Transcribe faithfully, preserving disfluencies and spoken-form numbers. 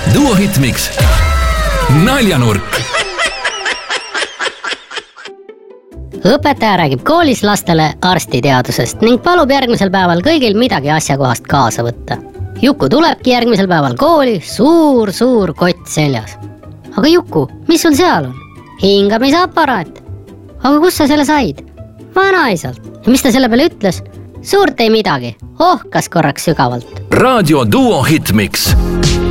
Duo Hitmix naljanurk. Õpetaja räägib koolis lastele arstiteadusest ning palub järgmisel päeval kõigil midagi asjakohast kaasa võtta. Juku tulebki järgmisel päeval kooli suur-suur kott seljas. Aga Juku, mis sul seal on? Hingamisaparaat. Aga kus sa selle said? Vanaisalt. Ja mis ta selle peale ütles? Suurt ei midagi. Ohkas korraks sügavalt. Raadio Duo Hitmix.